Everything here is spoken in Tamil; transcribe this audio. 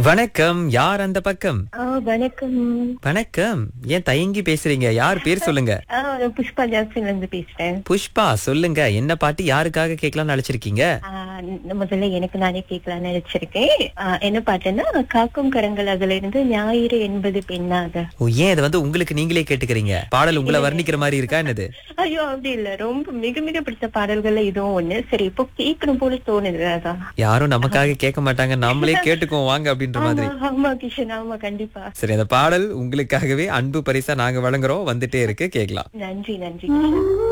வணக்கம். யார் அந்த பக்கம்? வணக்கம். வணக்கம். ஏன் தயங்கி பேசுறீங்க? யார் பேர் சொல்லுங்க. புஷ்பா ஜாக்சன்ல இருந்து பேசுறேன். புஷ்பா, சொல்லுங்க. என்ன பாட்டு யாருக்காக கேட்கலாம்னு அழைச்சிருக்கீங்க? முதல்ல எனக்கு நானே கேட்கலாம்னு நினைச்சிருக்கேன். என்ன பாட்டுன்னா காக்கும் கரங்கள் அதுல இருந்து ஞாயிறு என்பது பெண்ணாக. ஓ, ஏன் இது உங்களுக்கு நீங்களே கேட்டுக்கிறீங்க? பாடல் உங்களை வர்ணிக்கிற மாதிரி இருக்கா என்னது? ஐயோ, அப்படி இல்ல. ரொம்ப மிக மிக பிடிச்ச பாடல்கள்ல இதுவும் ஒண்ணு. சரி, இப்போ கேட்கணும் போல தோணுது. அதான் யாரும் நமக்காக கேட்க மாட்டாங்க, நம்மளே கேட்டுக்குவோம் வாங்க அப்படின்ற மாதிரி. ஆமா கிஷன், ஆமா கண்டிப்பா. சரி, அந்த பாடல் உங்களுக்காகவே அன்பு பரிசா நாங்க வழங்குறோம். வந்துட்டே இருக்கு, கேட்கலாம். நன்றி நன்றி.